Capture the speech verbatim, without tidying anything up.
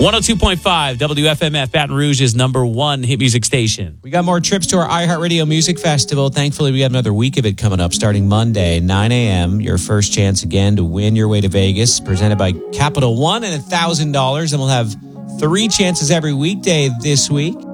one oh two point five W F M F, Baton Rouge's number one hit music station. We got more trips to our iHeartRadio Music Festival. Thankfully, we got another week of it coming up starting Monday, nine a.m. Your first chance again to win your way to Vegas, presented by Capital One, and one thousand dollars. And we'll have three chances every weekday this week.